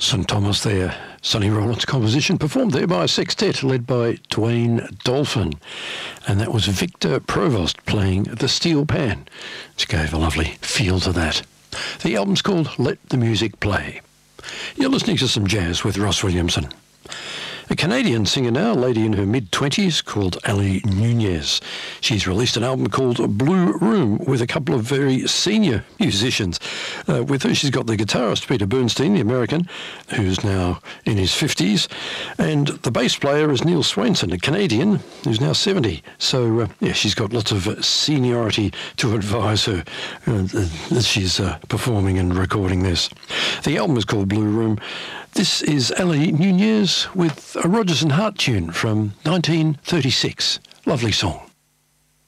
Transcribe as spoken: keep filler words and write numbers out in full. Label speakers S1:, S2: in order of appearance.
S1: Saint Thomas there, Sonny Rollins composition, performed there by a sextet led by Dwayne Dolphin. And that was Victor Provost playing the steel pan, which gave a lovely feel to that. The album's called Let the Music Play. You're listening to some jazz with Ross Williamson. A Canadian singer now, a lady in her mid-twenties called Ali Nunez. She's released an album called Blue Room with a couple of very senior musicians. Uh, with her, she's got the guitarist Peter Bernstein, the American, who's now in his fifties, and the bass player is Neil Swainson, a Canadian, who's now seventy. So, uh, yeah, she's got lots of seniority to advise her uh, as she's uh, performing and recording this. The album is called Blue Room. This is Ali Nunez with a Rodgers and Hart tune from nineteen thirty-six. Lovely song.